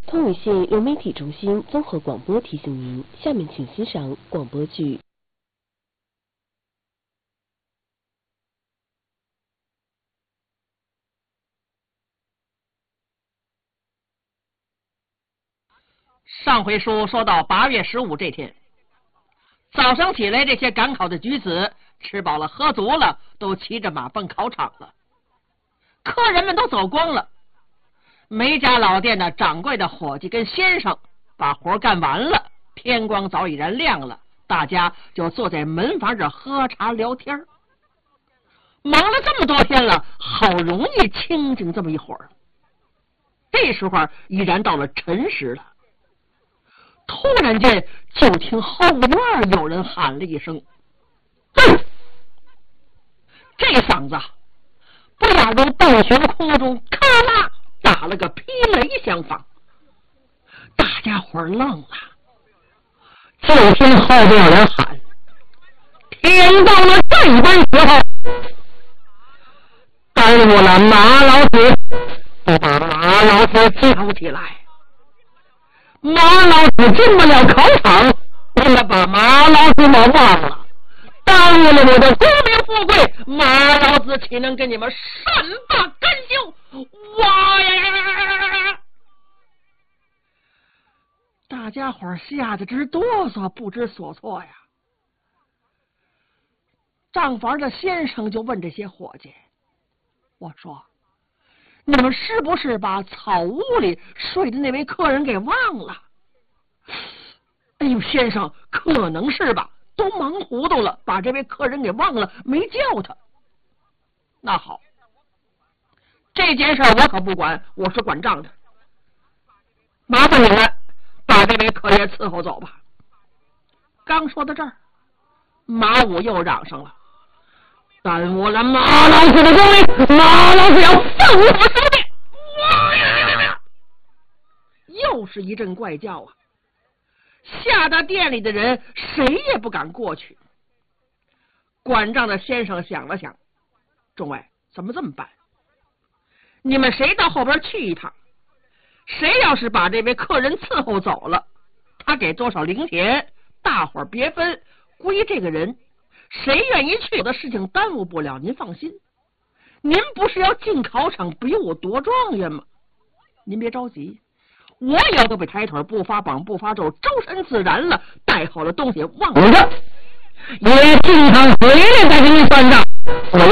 通宇县流媒体中心综合广播提醒您，下面请欣赏广播剧。 上回书说到8月15这天，早上起来，这些赶考的举子吃饱了喝足了，都骑着马奔考场了。客人们都走光了，每家老店的掌柜的伙计跟先生把活干完了，天光早已然亮了，大家就坐在门房这喝茶聊天。忙了这么多天了，好容易清静这么一会儿。这时候已然到了辰时了，突然间就听后院有人喊了一声：“这嗓子不亚如暴雪空中咔啦打了个霹雷相仿。”大家伙愣了，就听后边有人喊：“天到了这般时候，耽误了马老子，不把马老子叫起来。马老子进不了考场，为了把马老子我忘了，耽误了我的功名富贵，马老子岂能跟你们善罢甘休？哇呀！”大家伙吓得直哆嗦，不知所措呀。账房的先生就问这些伙计：“我说，你们是不是把草屋里睡的那位客人给忘了？”“哎呦，先生，可能是吧，都忙糊涂了，把这位客人给忘了，没叫他。”“那好，这件事我可不管，我是管账的，麻烦你们把这位客人伺候走吧。”刚说到这儿，马武又嚷上了：“耽误了马老子的功名，马老子要放我手里！”又是一阵怪叫啊，吓得店里的人谁也不敢过去。管账的先生想了想：“众位，怎么这么办？你们谁到后边去一趟，谁要是把这位客人伺候走了，他给多少零钱，大伙儿别分，归这个人。谁愿意去，有的事情耽误不了，您放心。您不是要进考场比我夺状元吗？您别着急，我也都被抬腿不发榜不发咒，周身自然了，带好了东西忘了，也经常回来再给你算账。